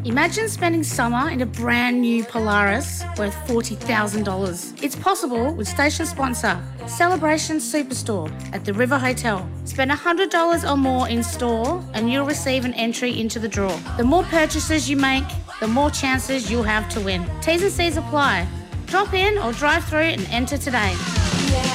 Imagine spending summer in a brand new Polaris worth $40,000. It's possible with station sponsor, Celebration Superstore at the River Hotel. Spend $100 or more in store and you'll receive an entry into the draw. The more purchases you make, the more chances you'll have to win. T's and C's apply. Drop in or drive through and enter today.